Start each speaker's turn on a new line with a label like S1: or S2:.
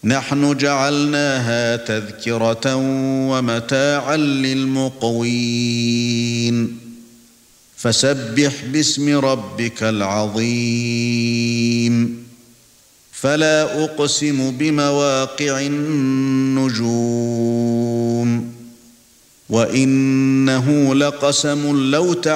S1: نحن جعلناها تذكرة ومتاعا للمقوين فسبح باسم ربك العظيم فلا أقسم بمواقع النجوم وإنه لقسم لو